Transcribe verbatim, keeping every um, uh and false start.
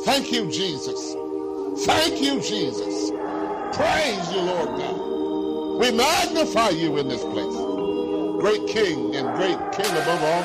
Thank you, Jesus. Thank you, Jesus. Praise you, Lord God. We magnify you in this place. Great King and great King above all